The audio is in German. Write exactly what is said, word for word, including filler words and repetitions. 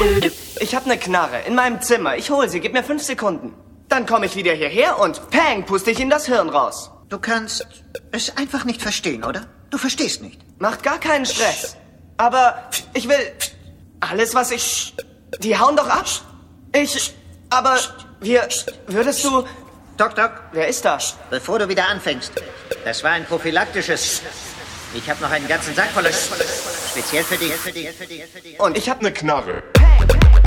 Ich habe eine Knarre in meinem Zimmer. Ich hole sie. Gib mir fünf Sekunden. Dann komme ich wieder hierher und pang, puste ich ihm das Hirn raus. Du kannst es einfach nicht verstehen, oder? Du verstehst nicht. Macht gar keinen Stress. Aber ich will alles, was ich... Die hauen doch ab. Ich... Aber wir... Würdest du... Doc, Doc. Wer ist das? Bevor du wieder anfängst. Das war ein prophylaktisches... Ich habe noch einen ganzen Sack voller... Speziell für dich. Und ich habe Eine Knarre.